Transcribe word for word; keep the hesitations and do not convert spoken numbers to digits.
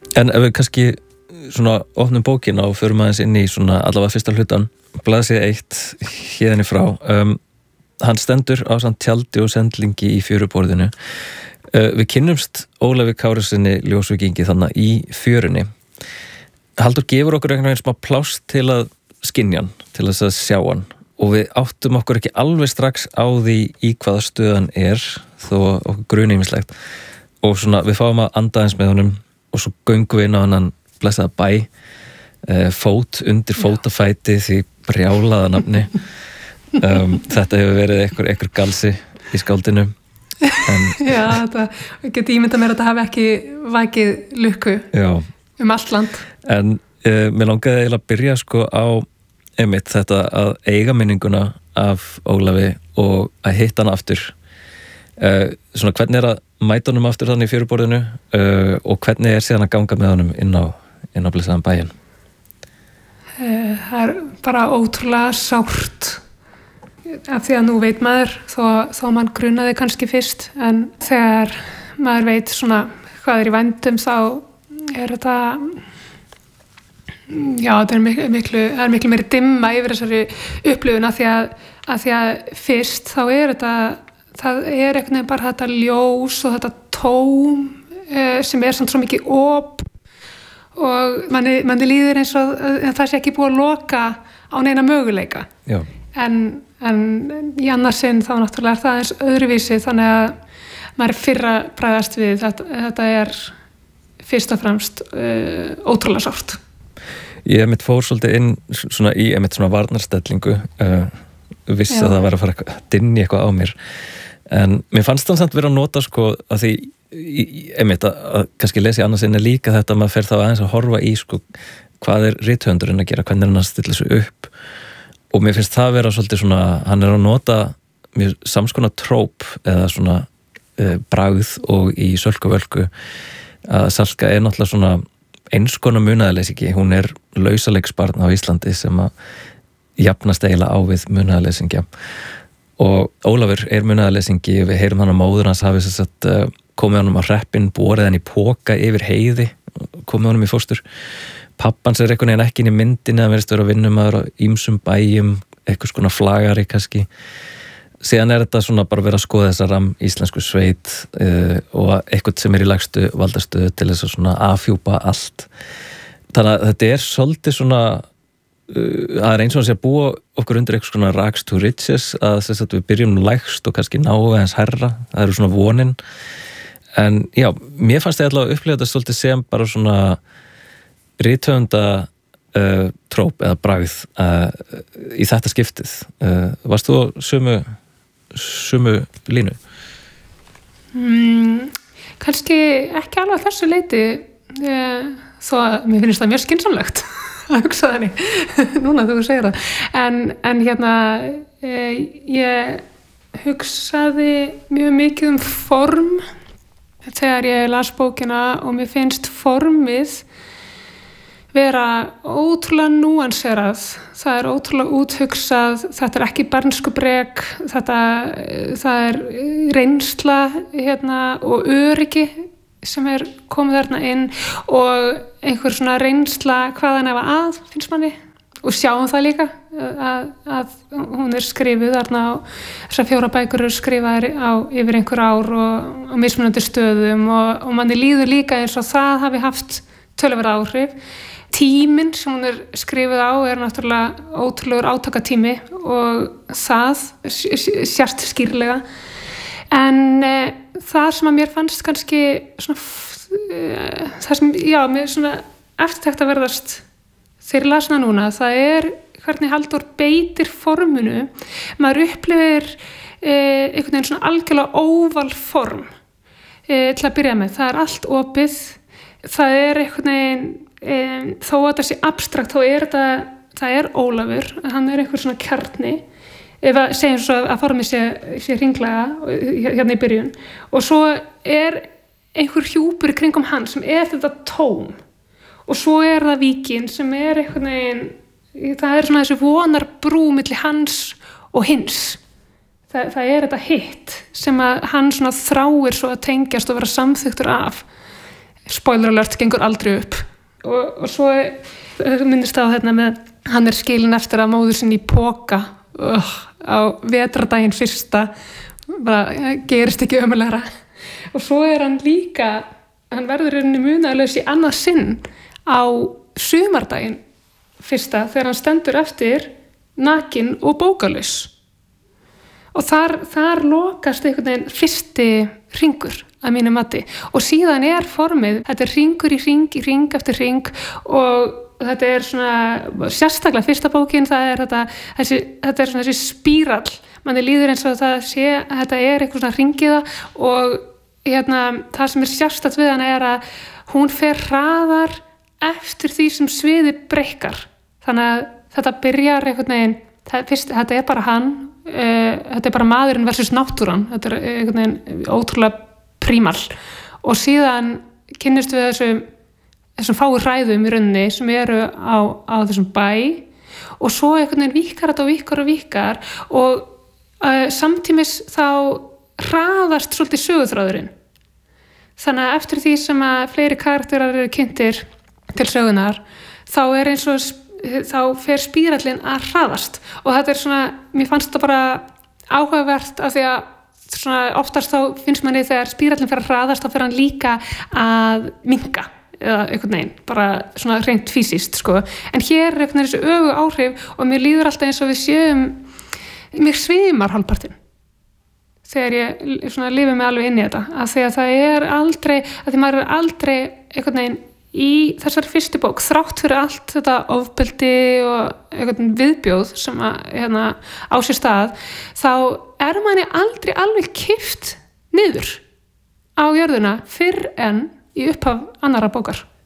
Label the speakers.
Speaker 1: En ef við kannski svona opnum bókina og förum aðeins inn í svona allavega fyrsta hlutan, blaðsíða eitt hérðinni frá. Um, hann stendur á samt tjaldi og sendlingi í fjöruborðinu. Uh, við kynnumst Ólafi Kárasyni ljósvíkingi þannig í fjörunni. Halldór gefur okkur einhvern veginn smá pláss til að skynja hann, til þess að sjá hann. Og við áttum okkur ekki alveg strax á því í hvaða stöðan er, þó okkur gruni ýmislegt. Og svona við fáum að anda eins með honum og svo göngum við inn á hann blessaða bæ, uh, fót undir fótafæti því brjálaða nafni. Um, þetta hefur verið einhver, einhver galsi í skáldinu. En...
Speaker 2: Já, þetta get ímynda mér að þetta hafi ekki vakið lukku
Speaker 1: Já.
Speaker 2: Um allt land.
Speaker 1: En uh, mér langaði eiginlega að byrja sko á einmitt þetta að eiga minninguna af Ólafi og að hitta hann aftur. Uh, svona hvernig er að mæta honum aftur þannig í fjöruborðinu uh, og hvernig er síðan að ganga með honum inn á, inn á blessaðan bæinn?
Speaker 2: Uh, það er bara ótrúlega sárt. Af því að nú veit maður þó, þó mann grunaði kannski fyrst, en þegar maður veit svona hvað er í vændum þá er þetta já, þetta er miklu, miklu, það er miklu meiri dimma yfir þessari upplifun af því að, að því að fyrst þá er þetta það er einhvern veginn bara þetta ljós og þetta tóm eh, sem er samt svo mikið op og manni, manni líður eins og að það sé ekki búið að loka á neina möguleika.
Speaker 1: Já.
Speaker 2: En, en í annarsinn þá náttúrulega er það eins öðruvísi þannig að maður er fyrra bræðast við þetta, þetta er fyrst og fremst uh, ótrúlega sárt.
Speaker 1: Ég hef mitt fór svolítið inn svona í einmitt svona varnarstellingu uh, vissi Já. Að það væri að fara að dynja eitthvað á mér en mér fannst það samt vera að nota sko að því einmitt að, að kannski lesa í annarsinn er líka þetta að maður fer þá aðeins að horfa í sko hvað er rithöfundurinn að gera, hvernig er hann að stilla sig upp og mér finnst það vera svolítið svona, hann er að nota mjög samskona tróp eða svona e, bragð og í Sölku og Völku að Salka er náttúrulega svona eins konar munaðarleysingi, hún er lausaleiksbarn á Íslandi sem að jafnast eiginlega á við munaðarleysingja og Ólafur er munaðarleysingi, við heyrum hann að móður hans hafi þess að uh, komið honum á hreppinn, borið hann í póka yfir heiði, komið honum í fóstur. Pappans er einhvern veginn ekki inn í myndinni að verðist vera að vinna maður á ýmsum bæjum, eitthvað svona flagari kannski. Síðan er þetta svona bara verið að skoða þessa ram íslensku sveit uh, og eitthvað sem er í lægstu valdastöðu til þess að svona afhjúpa allt. Þannig að þetta er svolítið svona, uh, það er eins og að sé að búa okkur undir eitthvað svona rags to riches, að þess að við byrjum lægst og kannski ná aðeins herra, það eru svona vonin. En já, mér fannst ég allavega að upplifa þetta svolítið sem bara svona rithöfunda uh, tróp eða bragð uh, í þetta skiptið. Uh, varst þú á sömu, sömu línu?
Speaker 2: Mm, kannski ekki alveg þessu leiti uh, þó að mér finnst það mjög skynsamlegt að hugsa þannig núna þú segir það. En, en hérna uh, ég hugsaði mjög mikið um form þegar ég las bókina og mér finnst formið vera ótrúlega núanserað, það er ótrúlega úthugsað, þetta er ekki bernskubrek, þetta það er reynsla hérna, og öryggi sem er komið þarna inn og einhver svona reynsla hvaðan efa að, finnst manni og sjáum það líka að, að hún er skrifuð þarna á þessar fjóra bækur eru skrifaðir á yfir einhver ár og, og mismunandi stöðum og, og manni líður líka eins og það hafi haft töluverð áhrif. Tíminn sem hún er skrifuð á er náttúrulega ótrúlegur átakatími og það sérst skýrlega en e, það sem að mér fannst kannski svona, e, það sem, já, mér svona eftirtekt að verðast þegar ég las hana núna, það er hvernig Halldór beitir forminu, maður upplifir e, einhvern veginn svona algjörlega óval form e, til að byrja með, það er allt opið, það er einhvern veginn Um, þó að það sé abstrakt þá er þetta, það er Ólafur hann er einhver svona kjarni ef að segjum svo að formið sé, sé hringlega hérna í byrjun og svo er einhver hjúpur í kringum hann sem er þetta tóm og svo er það víkin sem er einhvern veginn, það er svona þessi vonar brú milli hans og hins það, það er þetta hitt sem að hann svona þráir svo að tengjast og vera samþyktur af spoiler alert, gengur aldrei upp og, og svo minnist á þetta með hann er skilin eftir að móður sinni í póka uh, á vetradaginn fyrsta bara gerist ekki ömulegra og svo er hann líka hann verður henni munaðlaus í annað sinn á sumardaginn fyrsta þegar hann stendur eftir nakin og bókalaus og þar, þar lokast einhvern veginn fyrsti hringur að mínu mati og síðan er formið, þetta er hringur í hring í hring eftir hring og þetta er svona sérstaklega fyrsta bókin, það er þetta þessi, þetta er svona þessi spírall manni líður eins og það sé þetta er eitthvað svona hringiða og hérna, það sem er sérstakt við hana er að hún fer hraðar eftir því sem sviði breikkar þannig að þetta byrjar einhvern veginn það, fyrst, þetta er bara hann uh, þetta er bara maðurinn versus náttúran þetta er einhvern veginn ótrúlega prímal og síðan kynnist við þessum þessum fáu hræðum í rauninni sem eru á, á þessum bæ og svo einhvern veginn víkkar þetta og víkkar og víkkar og uh, samtímis þá hraðast svolítið söguþráðurinn þannig að eftir því sem að fleiri karakterar eru kynntir til sögunar þá er eins og þá fer spírallinn að hraðast og þetta er svona, mér fannst þetta bara áhugavert af því að svona oftast þá finnst manni þegar spírallinn fer að hraðast þá fer hann líka að minnka eða einhvern veginn, bara svona hreint fysiskt sko, en hér er einhvern veginn þessu öfu áhrif og mér líður alltaf eins og við séum mér svimar hálfpartinn þegar ég svona lifi mig alveg inn í þetta, af því að það er aldrei að því maður er aldrei einhvern veginn í þessari fyrstu bók þrátt fyrir allt þetta ofbeldi og einhvern viðbjóð sem að hérna, á sér stað þá er manni aldrei alveg kippt niður á jörðuna fyrr en í upphaf annarra bókar